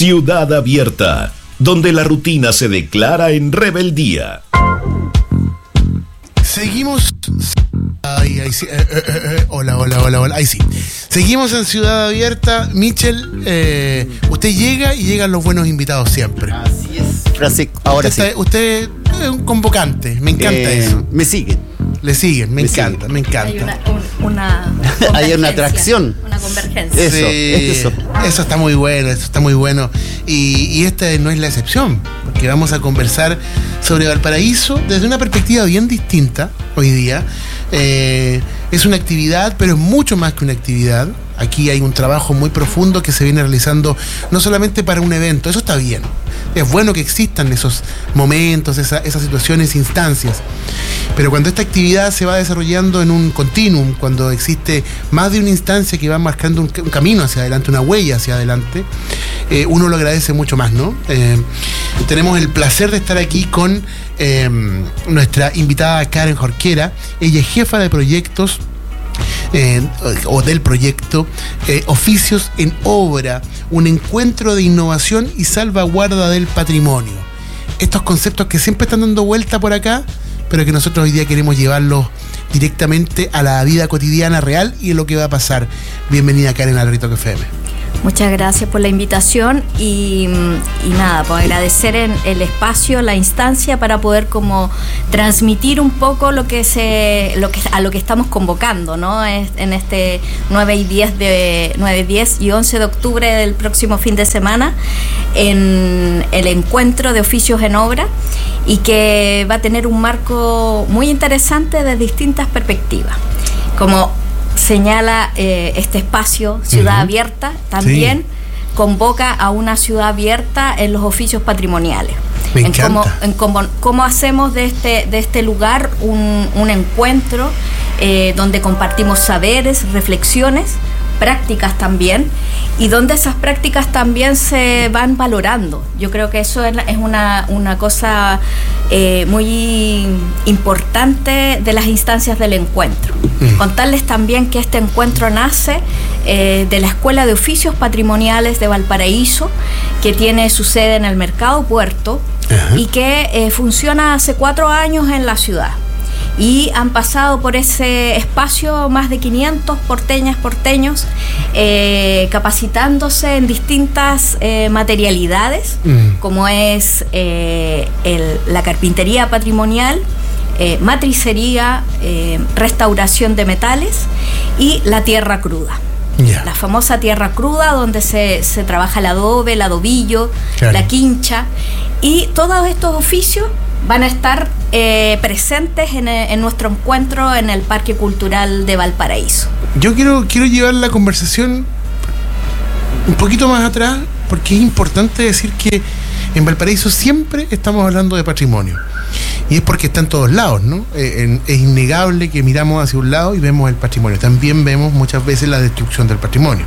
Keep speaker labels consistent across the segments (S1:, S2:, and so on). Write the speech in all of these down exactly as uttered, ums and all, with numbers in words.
S1: Ciudad Abierta, donde la rutina se declara en rebeldía.
S2: Seguimos. Ay, ahí sí. Eh, eh, eh, hola, hola, hola, hola. Ahí sí. Seguimos en Ciudad Abierta. Michel, eh, usted llega y llegan los buenos invitados siempre.
S3: Así es. Francisco, ahora
S2: usted
S3: sí.
S2: Está, usted es un convocante. Me encanta
S3: eh,
S2: eso.
S3: Me siguen.
S2: Le siguen, me,
S3: me
S2: encanta,
S3: siguen.
S2: me encanta.
S4: Hay una, un, una
S3: hay una atracción.
S4: Una convergencia.
S3: Eso,
S2: sí,
S3: eso.
S2: Eso está muy bueno, eso está muy bueno. Y, y esta no es la excepción, porque vamos a conversar sobre Valparaíso desde una perspectiva bien distinta hoy día. Eh, es una actividad, pero es mucho más que una actividad. Aquí hay un trabajo muy profundo que se viene realizando no solamente para un evento, eso está bien. Es bueno que existan esos momentos, esa, esas situaciones, instancias. Pero cuando esta actividad se va desarrollando en un continuum, cuando existe más de una instancia que va marcando un, un camino hacia adelante, una huella hacia adelante, eh, uno lo agradece mucho más, ¿no? Eh, tenemos el placer de estar aquí con eh, nuestra invitada Karen Jorquera. Ella es jefa de proyectos Eh, o del proyecto eh, Oficios en Obra, un encuentro de innovación y salvaguarda del patrimonio. Estos conceptos que siempre están dando vuelta por acá, pero que nosotros hoy día queremos llevarlos directamente a la vida cotidiana real y a lo que va a pasar. Bienvenida, Karen, al Rito F M.
S4: Muchas gracias por la invitación y, y nada, pues agradecer en el espacio, la instancia para poder como transmitir un poco lo que se, lo que a lo que estamos convocando, ¿no? En este nueve y diez de nueve, diez y once de octubre del próximo fin de semana, en el encuentro de oficios en obra, y que va a tener un marco muy interesante de distintas perspectivas. Como señala eh, este espacio, Ciudad uh-huh. Abierta, también sí. Convoca a una ciudad abierta en los oficios patrimoniales.
S2: Me
S4: en
S2: encanta.
S4: cómo, en cómo, cómo hacemos de este, de este lugar un, un encuentro eh, donde compartimos saberes, reflexiones, prácticas también, y donde esas prácticas también se van valorando. Yo creo que eso es, es una, una cosa eh, muy importante de las instancias del encuentro. Mm. Contarles también que este encuentro nace eh, de la Escuela de Oficios Patrimoniales de Valparaíso, que tiene su sede en el Mercado Puerto, uh-huh. y que eh, funciona hace cuatro años en la ciudad. Y han pasado por ese espacio más de quinientos porteñas, porteños, eh, capacitándose en distintas eh, materialidades, mm. como es eh, el, la carpintería patrimonial, eh, matricería, eh, restauración de metales y la tierra cruda. Yeah. La famosa tierra cruda, donde se, se trabaja el adobe, el adobillo, claro. la quincha, y todos estos oficios van a estar eh, presentes en, en nuestro encuentro en el Parque Cultural de Valparaíso.
S2: Yo quiero, quiero llevar la conversación un poquito más atrás, porque es importante decir que en Valparaíso siempre estamos hablando de patrimonio. Y es porque está en todos lados, ¿no? Eh, en, es innegable que miramos hacia un lado y vemos el patrimonio. También vemos muchas veces la destrucción del patrimonio.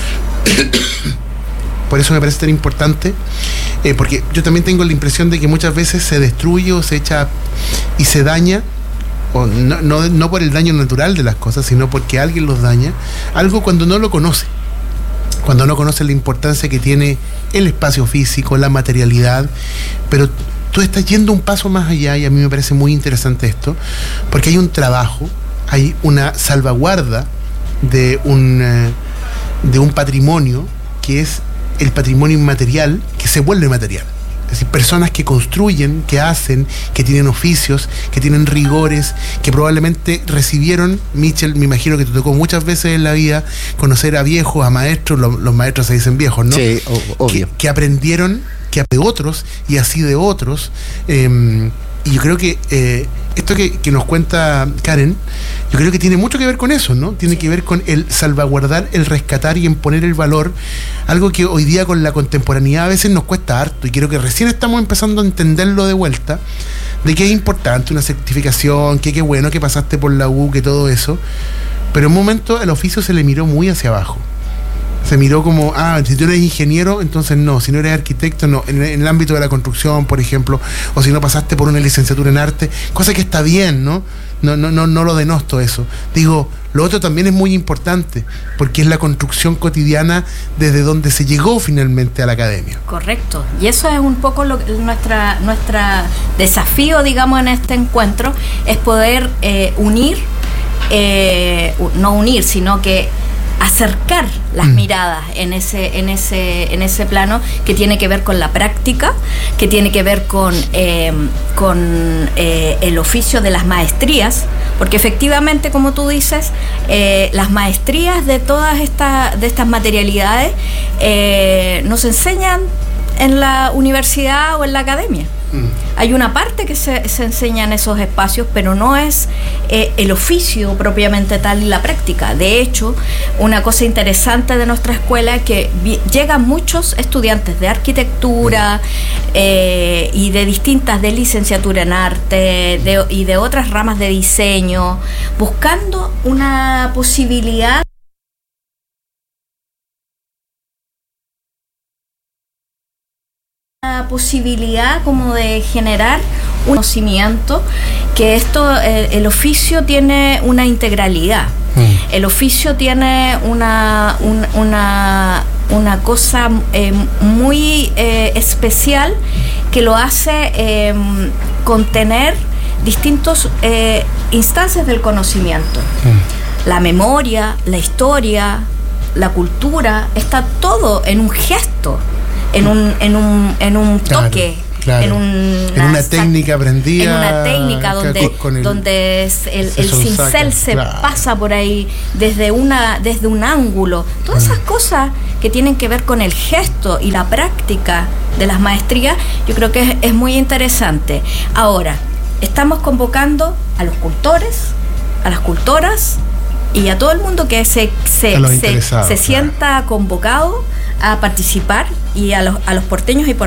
S2: Por eso me parece tan importante, eh, porque yo también tengo la impresión de que muchas veces se destruye o se echa y se daña, o no, no, no por el daño natural de las cosas, sino porque alguien los daña, algo cuando no lo conoce, cuando no conoce la importancia que tiene el espacio físico, la materialidad. Pero tú estás yendo un paso más allá, y a mí me parece muy interesante esto, porque hay un trabajo, hay una salvaguarda de un, eh, de un patrimonio que es el patrimonio inmaterial, que se vuelve material. Es decir, personas que construyen, que hacen, que tienen oficios, que tienen rigores, que probablemente recibieron. Michel, me imagino que te tocó muchas veces en la vida conocer a viejos, a maestros, lo, los maestros se dicen viejos, ¿no?
S3: Sí, obvio.
S2: Que, que aprendieron, que de otros, y así de otros. Eh, y yo creo que eh, esto que, que nos cuenta Karen, yo creo que tiene mucho que ver con eso, ¿no? Tiene que ver con el salvaguardar, el rescatar y en poner el valor, algo que hoy día con la contemporaneidad a veces nos cuesta harto, y creo que recién estamos empezando a entenderlo de vuelta, de que es importante una certificación, que qué bueno que pasaste por la U, que todo eso, pero en un momento el oficio se le miró muy hacia abajo. Se miró como, ah, si tú eres ingeniero, entonces no, si no eres arquitecto, no, en, en el ámbito de la construcción, por ejemplo, o si no pasaste por una licenciatura en arte, cosa que está bien, ¿no? No, no, no, no lo denosto eso. Digo, Lo otro también es muy importante, porque es la construcción cotidiana desde donde se llegó finalmente a la academia.
S4: Correcto. Y eso es un poco lo, nuestra, nuestra desafío, digamos, en este encuentro, es poder eh, unir, eh, no unir, sino que acercar las mm. miradas en ese, en ese, en ese plano que tiene que ver con la práctica, que tiene que ver con, eh, con eh, el oficio de las maestrías, porque efectivamente, como tú dices, eh, las maestrías de todas estas, de estas materialidades eh, nos enseñan en la universidad o en la academia. Mm. Hay una parte que se, se enseña en esos espacios, pero no es eh, el oficio propiamente tal y la práctica. De hecho, una cosa interesante de nuestra escuela es que vi, llegan muchos estudiantes de arquitectura eh, y de distintas, de licenciatura en arte de, y de otras ramas de diseño, buscando una posibilidad posibilidad como de generar un conocimiento, que esto, el, el oficio tiene una integralidad, mm. el oficio tiene una, un, una, una cosa eh, muy eh, especial que lo hace eh, contener distintos eh, instancias del conocimiento, mm. la memoria, la historia, la cultura, está todo en un gesto, en un en un en un toque,
S2: claro, claro. en, un, en una, una técnica aprendida,
S4: en una técnica donde con el, donde el, el cincel se claro. pasa por ahí desde una desde un ángulo, todas esas mm. cosas que tienen que ver con el gesto y la práctica de las maestrías, yo creo que es, es muy interesante. Ahora estamos convocando a los cultores, a las cultoras y a todo el mundo que se se, se, se sienta claro. convocado a participar, y a los, a los porteños y